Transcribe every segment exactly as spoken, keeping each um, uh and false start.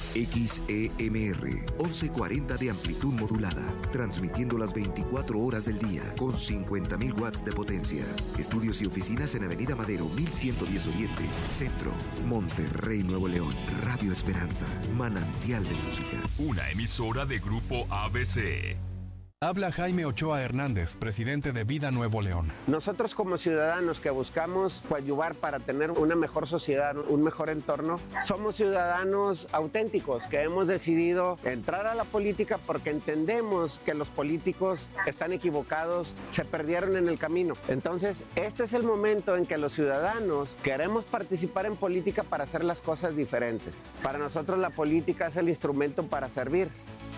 X E M R, once cuarenta de amplitud modulada, transmitiendo las veinticuatro horas del día con cincuenta mil watts de potencia. Estudios y oficinas en Avenida Madero, mil ciento diez Oriente, Centro, Monterrey, Nuevo León. Radio Esperanza, manantial de música. Una emisora de Grupo A B C. Habla Jaime Ochoa Hernández, presidente de Vida Nuevo León. Nosotros como ciudadanos que buscamos coadyuvar para tener una mejor sociedad, un mejor entorno, somos ciudadanos auténticos que hemos decidido entrar a la política porque entendemos que los políticos están equivocados, se perdieron en el camino. Entonces, este es el momento en que los ciudadanos queremos participar en política para hacer las cosas diferentes. Para nosotros la política es el instrumento para servir.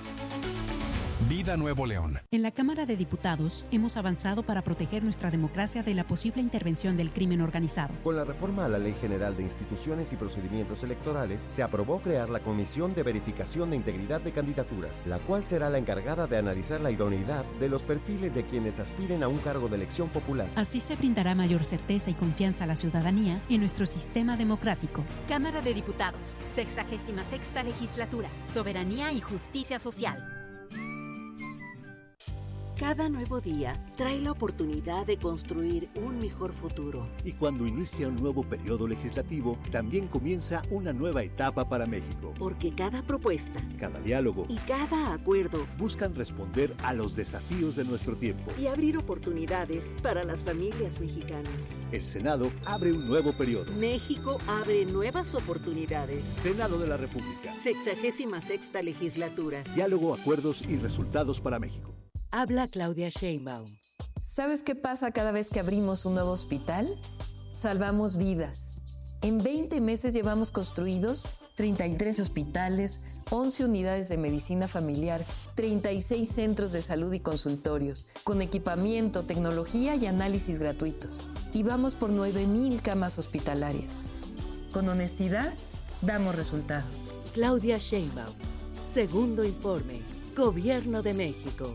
Vida Nuevo León. En la Cámara de Diputados hemos avanzado para proteger nuestra democracia de la posible intervención del crimen organizado. Con la reforma a la Ley General de Instituciones y Procedimientos Electorales, se aprobó crear la Comisión de Verificación de Integridad de Candidaturas, la cual será la encargada de analizar la idoneidad de los perfiles de quienes aspiren a un cargo de elección popular. Así se brindará mayor certeza y confianza a la ciudadanía en nuestro sistema democrático. Cámara de Diputados, sexagésima sexta Legislatura, Soberanía y Justicia Social. Cada nuevo día trae la oportunidad de construir un mejor futuro. Y cuando inicia un nuevo periodo legislativo, también comienza una nueva etapa para México. Porque cada propuesta, cada diálogo y cada acuerdo buscan responder a los desafíos de nuestro tiempo y abrir oportunidades para las familias mexicanas. El Senado abre un nuevo periodo. México abre nuevas oportunidades. Senado de la República. Sexagésima sexta Legislatura. Diálogo, acuerdos y resultados para México. Habla Claudia Sheinbaum. ¿Sabes qué pasa cada vez que abrimos un nuevo hospital? Salvamos vidas. En veinte meses llevamos construidos treinta y tres hospitales, once unidades de medicina familiar, treinta y seis centros de salud y consultorios, con equipamiento, tecnología y análisis gratuitos. Y vamos por nueve mil camas hospitalarias. Con honestidad, damos resultados. Claudia Sheinbaum. Segundo informe. Gobierno de México.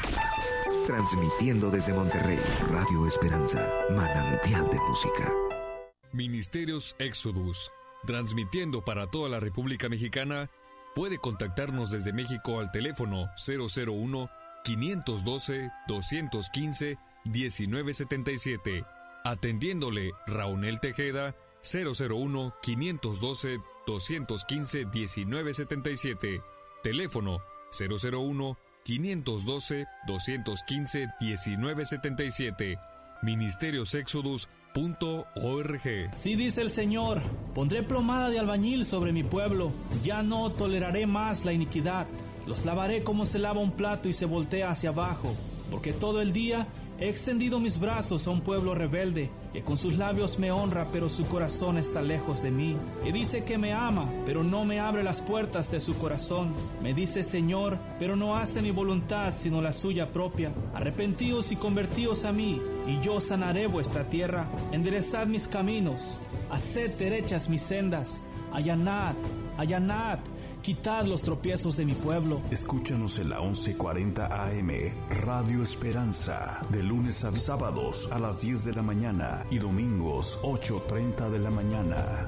Transmitiendo desde Monterrey, Radio Esperanza, manantial de música. Ministerios Exodus, transmitiendo para toda la República Mexicana. Puede contactarnos desde México al teléfono cero cero uno, quinientos doce, doscientos quince, diecinueve setenta y siete. Atendiéndole Raúl Tejeda, cero cero uno, quinientos doce, doscientos quince, diecinueve setenta y siete. Teléfono cero cero uno, quinientos doce, doscientos quince, diecinueve setenta y siete. ministerios exodus punto org. Sí dice el Señor, pondré plomada de albañil sobre mi pueblo, ya no toleraré más la iniquidad, los lavaré como se lava un plato y se voltea hacia abajo, porque todo el día he extendido mis brazos a un pueblo rebelde, que con sus labios me honra, pero su corazón está lejos de mí, que dice que me ama, pero no me abre las puertas de su corazón. Me dice Señor, pero no hace mi voluntad, sino la suya propia. Arrepentíos y convertíos a mí, y yo sanaré vuestra tierra. Enderezad mis caminos, haced derechas mis sendas, allanad, allanad, quitad los tropiezos de mi pueblo. Escúchanos en la once cuarenta A M, Radio Esperanza, de lunes a sábados a las diez de la mañana y domingos ocho treinta de la mañana.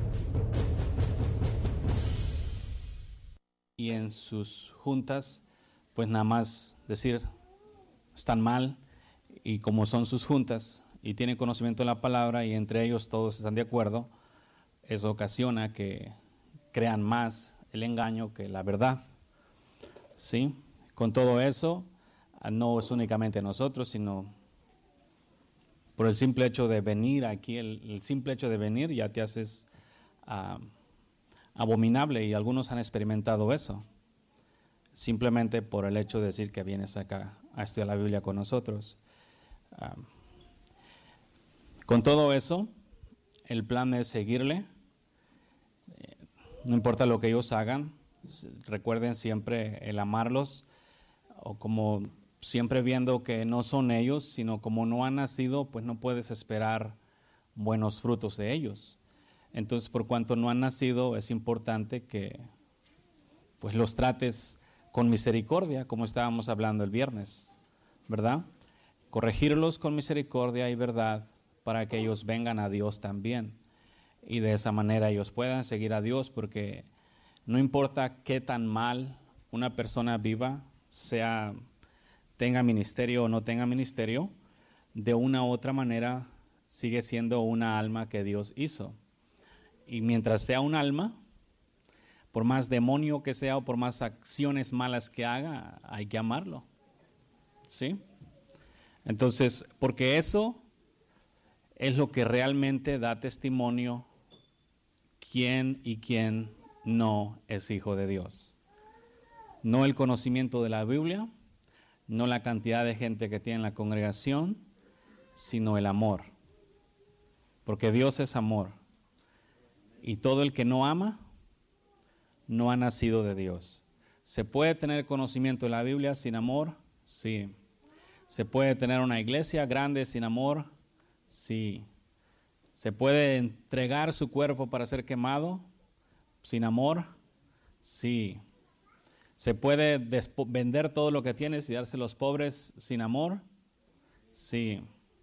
Y en sus juntas, pues nada más decir, están mal, y como son sus juntas y tienen conocimiento de la palabra y entre ellos todos están de acuerdo, eso ocasiona que crean más el engaño que la verdad. ¿Sí? Con todo eso, no es únicamente nosotros, sino por el simple hecho de venir aquí, el, el simple hecho de venir ya te haces uh, abominable, y algunos han experimentado eso, simplemente por el hecho de decir que vienes acá a estudiar la Biblia con nosotros. Uh, con todo eso, el plan es seguirle. No importa lo que ellos hagan, recuerden siempre el amarlos, o como siempre viendo que no son ellos, sino como no han nacido, pues no puedes esperar buenos frutos de ellos. Entonces, por cuanto no han nacido, es importante que pues los trates con misericordia, como estábamos hablando el viernes, ¿verdad? Corregirlos con misericordia y verdad para que ellos vengan a Dios también. Y de esa manera ellos puedan seguir a Dios, porque No importa qué tan mal una persona viva, sea, tenga ministerio o no tenga ministerio, de una u otra manera sigue siendo una alma que Dios hizo. Y mientras sea un alma, por más demonio que sea o por más acciones malas que haga, hay que amarlo. ¿Sí? Entonces, porque eso es lo que realmente da testimonio quién y quién no es hijo de Dios. No el conocimiento de la Biblia, no la cantidad de gente que tiene en la congregación, sino el amor. Porque Dios es amor. Y todo el que no ama, no ha nacido de Dios. ¿Se puede tener conocimiento de la Biblia sin amor? Sí. ¿Se puede tener una iglesia grande sin amor? Sí. ¿Se puede entregar su cuerpo para ser quemado sin amor? Sí. ¿Se puede vender todo lo que tienes y darse a los pobres sin amor? Sí.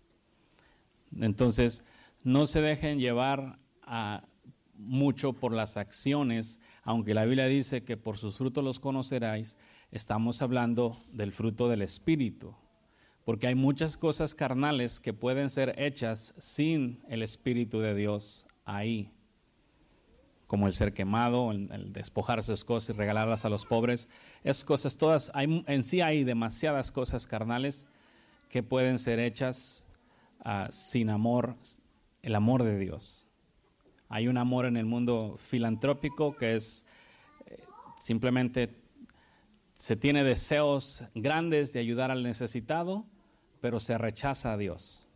Entonces, no se dejen llevar a mucho por las acciones, aunque la Biblia dice que por sus frutos los conoceráis. Estamos hablando del fruto del Espíritu, porque hay muchas cosas carnales que pueden ser hechas sin el Espíritu de Dios ahí, como el ser quemado, el, el despojarse de sus cosas y regalarlas a los pobres. Esas cosas todas, hay, en sí hay demasiadas cosas carnales que pueden ser hechas uh, sin amor, el amor de Dios. Hay un amor en el mundo filantrópico que es eh, simplemente se tiene deseos grandes de ayudar al necesitado, pero se rechaza a Dios.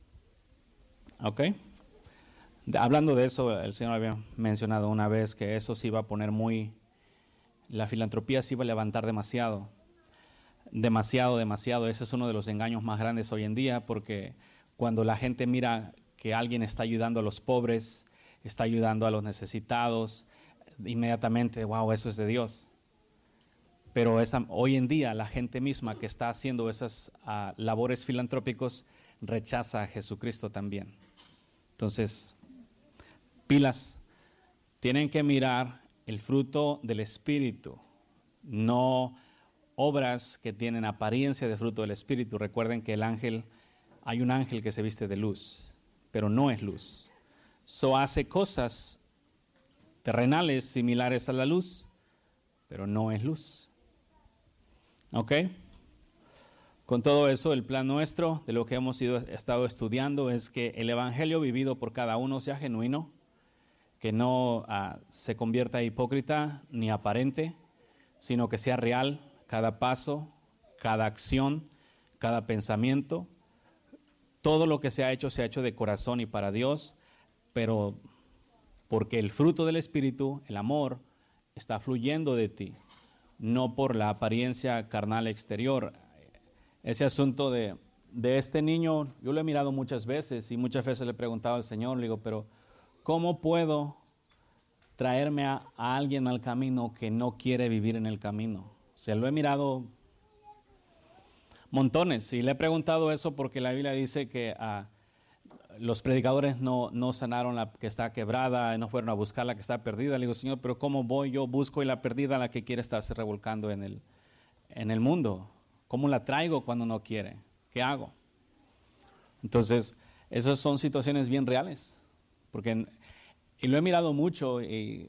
¿Ok? De, hablando de eso, el Señor había mencionado una vez que eso se iba a poner muy, la filantropía se iba a levantar demasiado, demasiado, demasiado. Ese es uno de los engaños más grandes hoy en día, porque cuando la gente mira que alguien está ayudando a los pobres, está ayudando a los necesitados, inmediatamente, wow, eso es de Dios. Pero esa, hoy en día la gente misma que está haciendo esas uh, labores filantrópicos rechaza a Jesucristo también. Entonces, pilas, tienen que mirar el fruto del Espíritu, no obras que tienen apariencia de fruto del Espíritu. Recuerden que el ángel, hay un ángel que se viste de luz, pero no es luz. So hace cosas terrenales similares a la luz, pero no es luz. ¿Ok? Con todo eso, el plan nuestro de lo que hemos ido, estado estudiando es que el evangelio vivido por cada uno sea genuino, que no uh, se convierta hipócrita ni aparente, sino que sea real cada paso, cada acción, cada pensamiento. Todo lo que se ha hecho, se ha hecho de corazón y para Dios, pero porque el fruto del Espíritu, el amor, está fluyendo de ti, no por la apariencia carnal exterior. Ese asunto de, de este niño, yo lo he mirado muchas veces y muchas veces le he preguntado al Señor, le digo, pero ¿cómo puedo traerme a, a alguien al camino que no quiere vivir en el camino? O sea, lo he mirado montones y le he preguntado eso porque la Biblia dice que uh, los predicadores no, no sanaron la que está quebrada, no fueron a buscar la que está perdida. Le digo, Señor, pero ¿cómo voy? Yo busco y la perdida, la que quiere estarse revolcando en el, en el mundo. ¿Cómo la traigo cuando no quiere? ¿Qué hago? Entonces, esas son situaciones bien reales. Porque, y lo he mirado mucho y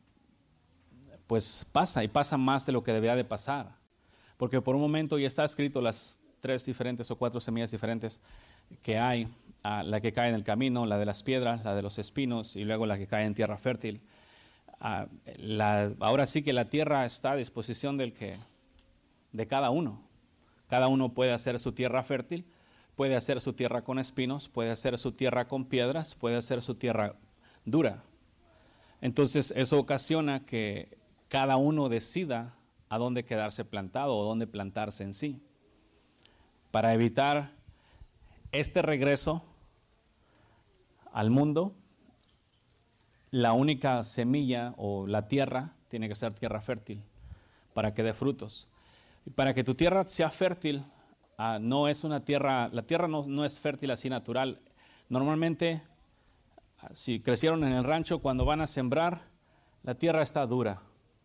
pues pasa, y pasa más de lo que debería de pasar. Porque por un momento ya está escrito las tres diferentes o cuatro semillas diferentes que hay. Uh, la que cae en el camino, la de las piedras, la de los espinos y luego la que cae en tierra fértil. Uh, la, ahora sí que la tierra está a disposición del que, de cada uno. Cada uno puede hacer su tierra fértil, puede hacer su tierra con espinos, puede hacer su tierra con piedras, puede hacer su tierra dura. Entonces eso ocasiona que cada uno decida a dónde quedarse plantado o dónde plantarse en sí. Para evitar este regreso al mundo, la única semilla o la tierra tiene que ser tierra fértil para que dé frutos. Y para que tu tierra sea fértil, uh, no es una tierra, la tierra no, no es fértil así natural. Normalmente, uh, si crecieron en el rancho, cuando van a sembrar, la tierra está dura.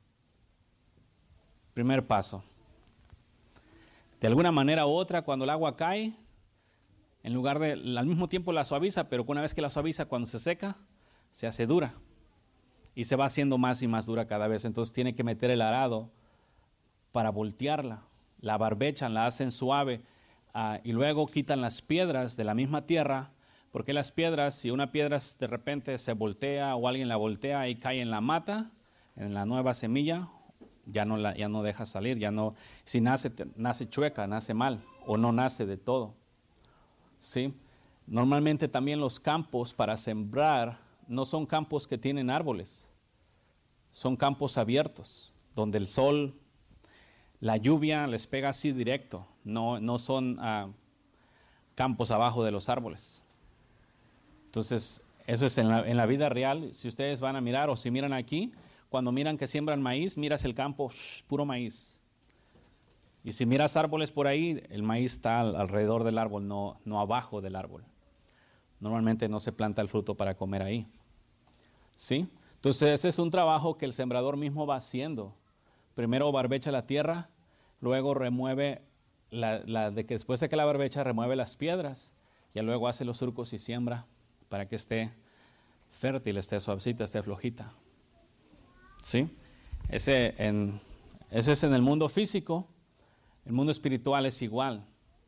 Primer paso. De alguna manera u otra, cuando el agua cae, en lugar de, al mismo tiempo la suaviza, pero una vez que la suaviza, cuando se seca, se hace dura. Y se va haciendo más y más dura cada vez. Entonces tiene que meter el arado para voltearla. La barbechan, la hacen suave. Uh, y luego quitan las piedras de la misma tierra. Porque las piedras, si una piedra de repente se voltea o alguien la voltea y cae en la mata, en la nueva semilla, ya no, la, ya no deja salir. Ya no, si nace, nace chueca, nace mal o no nace de todo. ¿Sí? Normalmente también los campos para sembrar no son campos que tienen árboles, son campos abiertos, donde el sol, la lluvia les pega así directo, no, no son uh, campos abajo de los árboles. Entonces, eso es en la, en la vida real. Si ustedes van a mirar o si miran aquí, cuando miran que siembran maíz, miras el campo, shh, puro maíz. Y si miras árboles por ahí, el maíz está al, alrededor del árbol, no, no abajo del árbol. Normalmente no se planta el fruto para comer ahí. ¿Sí? Entonces ese es un trabajo que el sembrador mismo va haciendo. Primero barbecha la tierra, luego remueve, la, la, de que después de que la barbecha, remueve las piedras, y luego hace los surcos y siembra para que esté fértil, esté suavecita, esté flojita. ¿Sí? Ese, en, ese es en el mundo físico. El mundo espiritual es igual.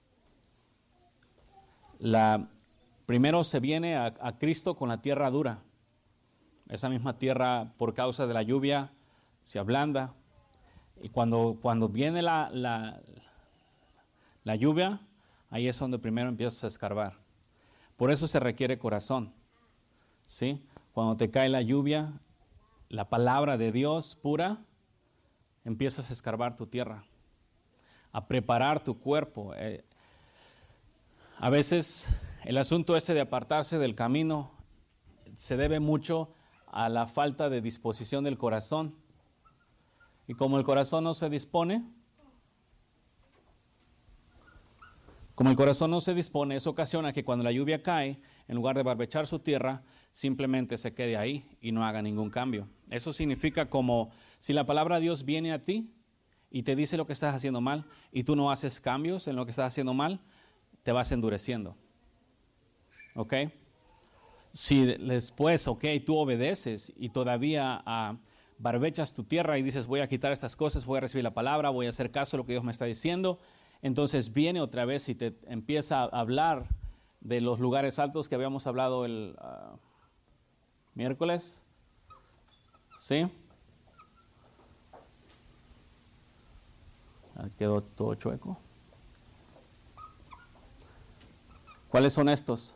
La, primero se viene a, a Cristo con la tierra dura. Esa misma tierra, por causa de la lluvia, se ablanda. Y cuando, cuando viene la, la, la lluvia, ahí es donde primero empiezas a escarbar. Por eso se requiere corazón. ¿Sí? Cuando te cae la lluvia, la palabra de Dios pura, empiezas a escarbar tu tierra, a preparar tu cuerpo. Eh, a veces el asunto ese de apartarse del camino se debe mucho a la falta de disposición del corazón. Y como el corazón no se dispone, como el corazón no se dispone, eso ocasiona que cuando la lluvia cae, en lugar de barbechar su tierra, simplemente se quede ahí y no haga ningún cambio. Eso significa como si la palabra de Dios viene a ti y te dice lo que estás haciendo mal y tú no haces cambios en lo que estás haciendo mal, te vas endureciendo. ¿Ok? Si después, ok, tú obedeces y todavía uh, barbechas tu tierra y dices, voy a quitar estas cosas, voy a recibir la palabra, voy a hacer caso a lo que Dios me está diciendo, entonces viene otra vez y te empieza a hablar de los lugares altos que habíamos hablado el uh, miércoles. ¿Sí? Ah, quedó todo chueco. ¿Cuáles son estos?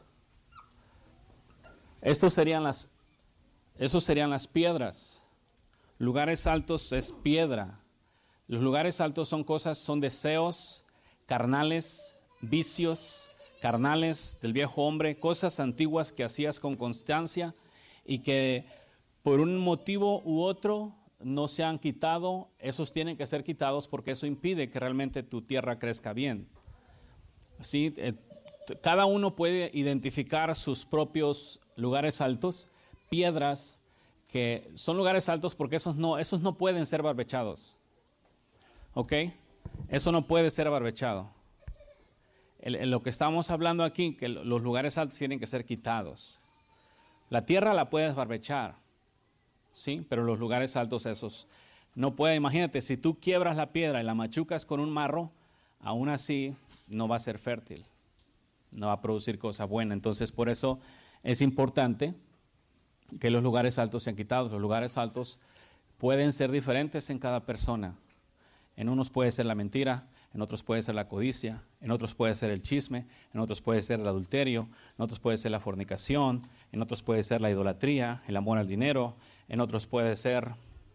Estos serían las, esos serían las piedras. Lugares altos es piedra. Los lugares altos son cosas, son deseos carnales, vicios carnales del viejo hombre, cosas antiguas que hacías con constancia y que por un motivo u otro no se han quitado. Esos tienen que ser quitados porque eso impide que realmente tu tierra crezca bien. ¿Sí? Eh, cada uno puede identificar sus propios lugares altos, piedras que son lugares altos porque esos no, esos no pueden ser barbechados. ¿Ok? Eso no puede ser barbechado. El, el, lo que estamos hablando aquí, que los lugares altos tienen que ser quitados. La tierra la puedes barbechar, ¿sí? Pero los lugares altos esos no puede. Imagínate, si tú quiebras la piedra y la machucas con un marro, aún así no va a ser fértil, no va a producir cosa buena. Entonces, por eso es importante que los lugares altos sean quitados. Los lugares altos pueden ser diferentes en cada persona. En unos puede ser la mentira, en otros puede ser la codicia, en otros puede ser el chisme, en otros puede ser el adulterio, en otros puede ser la fornicación, en otros puede ser la idolatría, el amor al dinero, en otros puede ser,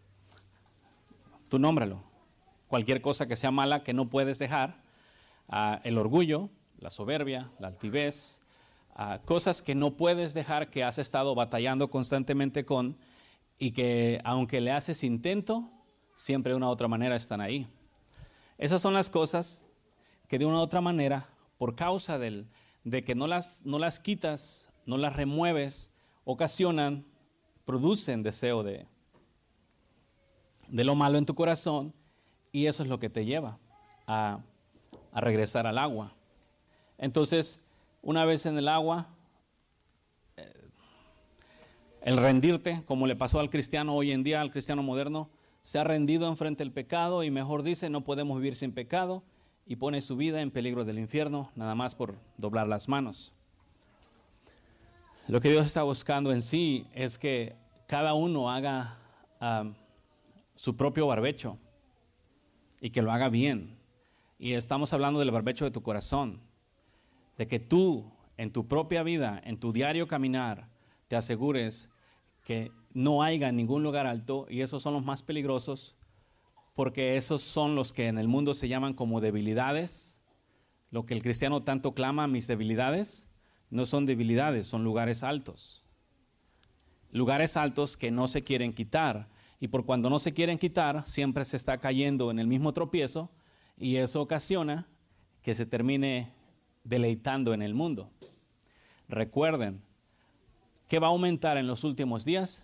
tú nómbralo, cualquier cosa que sea mala que no puedes dejar, uh, el orgullo, la soberbia, la altivez, uh, cosas que no puedes dejar, que has estado batallando constantemente con y que aunque le haces intento, siempre de una u otra manera están ahí. Esas son las cosas que de una u otra manera, por causa del, de que no las, no las quitas, no las remueves, ocasionan, producen deseo de, de lo malo en tu corazón y eso es lo que te lleva a, a regresar al agua. Entonces, una vez en el agua, eh, el rendirte, como le pasó al cristiano hoy en día, al cristiano moderno, se ha rendido enfrente del pecado y mejor dice, no podemos vivir sin pecado, y pone su vida en peligro del infierno, nada más por doblar las manos. Lo que Dios está buscando en sí es que cada uno haga um, su propio barbecho y que lo haga bien. Y estamos hablando del barbecho de tu corazón, de que tú en tu propia vida, en tu diario caminar, te asegures que no haya ningún lugar alto, y esos son los más peligrosos, porque esos son los que en el mundo se llaman como debilidades. Lo que el cristiano tanto clama, mis debilidades, no son debilidades, son lugares altos. Lugares altos que no se quieren quitar, y por cuando no se quieren quitar, siempre se está cayendo en el mismo tropiezo, y eso ocasiona que se termine deleitando en el mundo. Recuerden, ¿qué va a aumentar en los últimos días?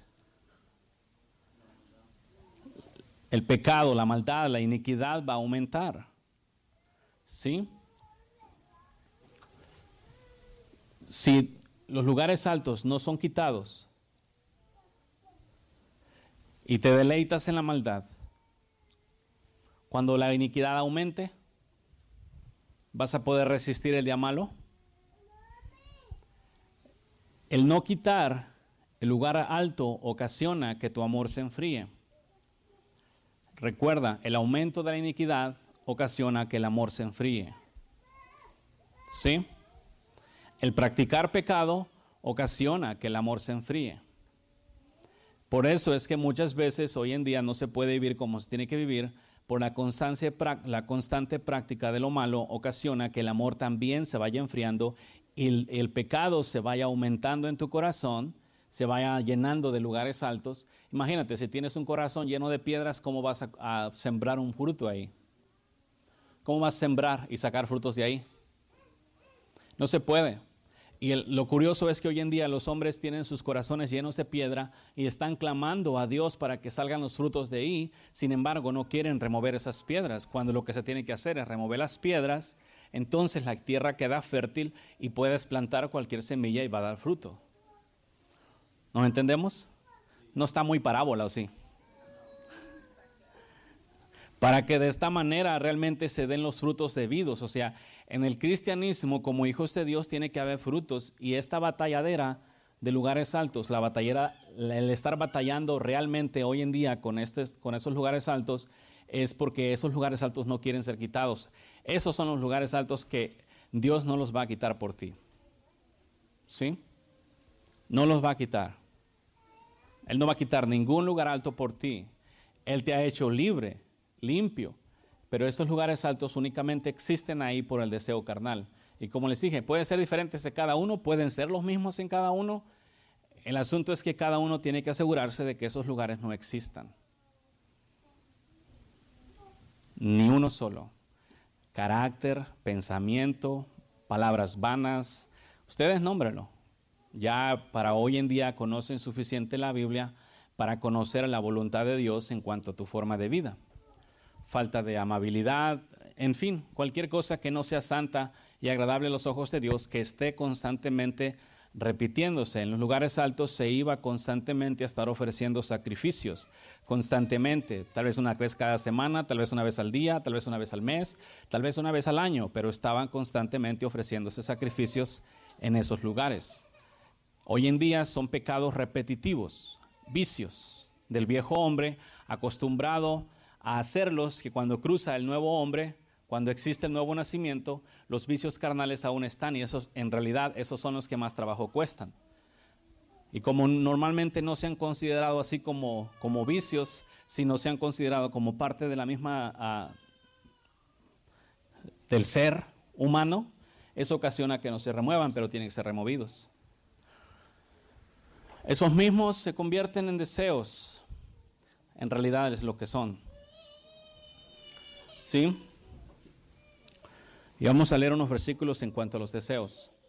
El pecado, la maldad, la iniquidad va a aumentar. ¿Sí? Si los lugares altos no son quitados y te deleitas en la maldad, cuando la iniquidad aumente, ¿vas a poder resistir el día malo? El no quitar el lugar alto ocasiona que tu amor se enfríe. Recuerda, el aumento de la iniquidad ocasiona que el amor se enfríe. ¿Sí? El practicar pecado ocasiona que el amor se enfríe. Por eso es que muchas veces hoy en día no se puede vivir como se tiene que vivir, por la constante, la constante práctica de lo malo ocasiona que el amor también se vaya enfriando y el, el pecado se vaya aumentando en tu corazón, se vaya llenando de lugares altos. Imagínate, si tienes un corazón lleno de piedras, ¿cómo vas a, a sembrar un fruto ahí? ¿Cómo vas a sembrar y sacar frutos de ahí? No se puede. Y el, lo curioso es que hoy en día los hombres tienen sus corazones llenos de piedra y están clamando a Dios para que salgan los frutos de ahí. Sin embargo, no quieren remover esas piedras, cuando lo que se tiene que hacer es remover las piedras. Entonces la tierra queda fértil y puedes plantar cualquier semilla y va a dar fruto. ¿Nos entendemos? No está muy parábola, ¿o sí? Para que de esta manera realmente se den los frutos debidos. O sea, en el cristianismo, como hijos de Dios, tiene que haber frutos. Y esta batalladera de lugares altos, la batallera, el estar batallando realmente hoy en día con, este, con esos lugares altos, es porque esos lugares altos no quieren ser quitados. Esos son los lugares altos que Dios no los va a quitar por ti. ¿Sí? No los va a quitar. Él no va a quitar ningún lugar alto por ti. Él te ha hecho libre, limpio. Pero estos lugares altos únicamente existen ahí por el deseo carnal. Y como les dije, pueden ser diferentes de cada uno, pueden ser los mismos en cada uno. El asunto es que cada uno tiene que asegurarse de que esos lugares no existan. Ni uno solo. Carácter, pensamiento, palabras vanas. Ustedes nómbrenlo. Ya para hoy en día conocen suficiente la Biblia para conocer la voluntad de Dios en cuanto a tu forma de vida. Falta de amabilidad, en fin, cualquier cosa que no sea santa y agradable a los ojos de Dios, que esté constantemente repitiéndose. En los lugares altos se iba constantemente a estar ofreciendo sacrificios, constantemente, tal vez una vez cada semana, tal vez una vez al día, tal vez una vez al mes, tal vez una vez al año, pero estaban constantemente ofreciéndose sacrificios en esos lugares. Hoy en día son pecados repetitivos, vicios del viejo hombre acostumbrado a hacerlos, que cuando cruza el nuevo hombre, cuando existe el nuevo nacimiento, los vicios carnales aún están, y esos, en realidad esos son los que más trabajo cuestan. Y como normalmente no se han considerado así como, como vicios, sino se han considerado como parte de la misma, uh, del ser humano, eso ocasiona que no se remuevan, pero tienen que ser removidos. Esos mismos se convierten en deseos, en realidad es lo que son. ¿Sí? Y vamos a leer unos versículos en cuanto a los deseos.